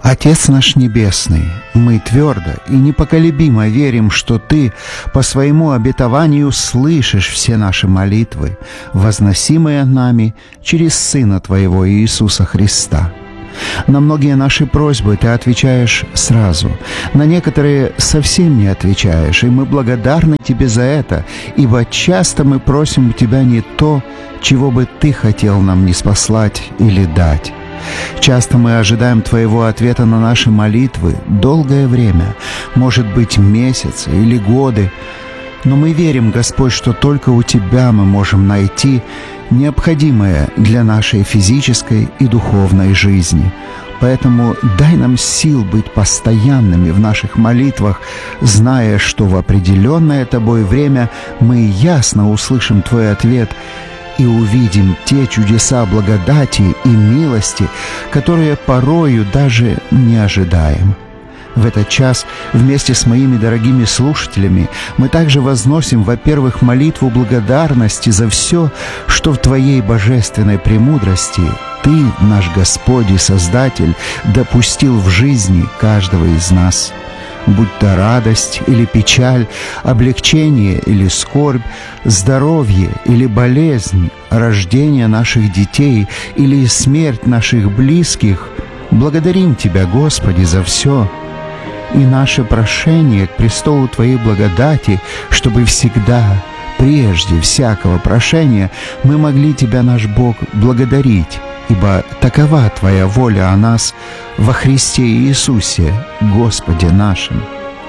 Отец наш Небесный, мы твердо и непоколебимо верим, что Ты по своему обетованию слышишь все наши молитвы, возносимые нами через Сына Твоего Иисуса Христа. На многие наши просьбы Ты отвечаешь сразу, на некоторые совсем не отвечаешь, и мы благодарны Тебе за это, ибо часто мы просим у Тебя не то, чего бы Ты хотел нам ниспослать или дать. Часто мы ожидаем Твоего ответа на наши молитвы долгое время, может быть, месяцы или годы, но мы верим, Господь, что только у Тебя мы можем найти необходимое для нашей физической и духовной жизни. Поэтому дай нам сил быть постоянными в наших молитвах, зная, что в определенное Тобой время мы ясно услышим Твой ответ и увидим те чудеса благодати и милости, которые порою даже не ожидаем. В этот час вместе с моими дорогими слушателями мы также возносим, во-первых, молитву благодарности за все, что в Твоей божественной премудрости Ты, наш Господь и Создатель, допустил в жизни каждого из нас. Будь то радость или печаль, облегчение или скорбь, здоровье или болезнь, рождение наших детей или смерть наших близких, благодарим Тебя, Господи, за все. И наше прошение к престолу Твоей благодати, чтобы всегда, прежде всякого прошения, мы могли Тебя, наш Бог, благодарить, ибо такова Твоя воля о нас во Христе Иисусе, Господе нашим.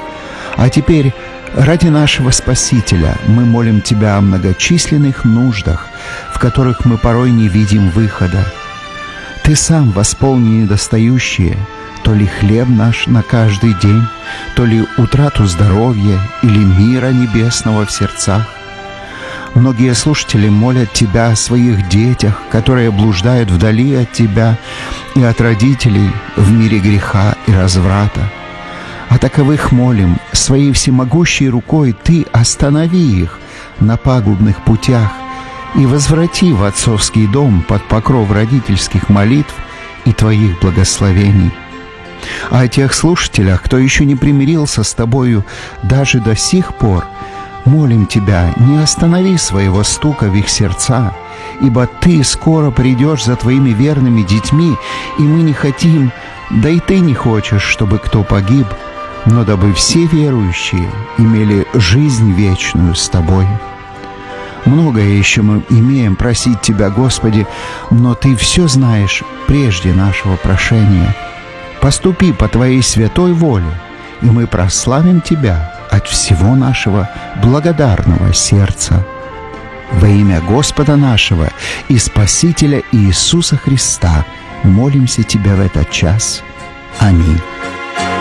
А теперь, ради нашего Спасителя, мы молим Тебя о многочисленных нуждах, в которых мы порой не видим выхода. Ты сам восполни недостающие, то ли хлеб наш на каждый день, то ли утрату здоровья или мира небесного в сердцах. Многие слушатели молят Тебя о своих детях, которые блуждают вдали от Тебя и от родителей в мире греха и разврата. О таковых молим, своей всемогущей рукой Ты останови их на пагубных путях и возврати в отцовский дом под покров родительских молитв и Твоих благословений. А о тех слушателях, кто еще не примирился с Тобою даже до сих пор, молим Тебя, не останови своего стука в их сердца, ибо Ты скоро придешь за Твоими верными детьми, и мы не хотим, да и Ты не хочешь, чтобы кто погиб, но дабы все верующие имели жизнь вечную с Тобой. Многое еще мы имеем просить Тебя, Господи, но Ты все знаешь прежде нашего прошения. Поступи по Твоей святой воле, и мы прославим Тебя от всего нашего благодарного сердца. Во имя Господа нашего и Спасителя Иисуса Христа молимся Тебя в этот час. Аминь.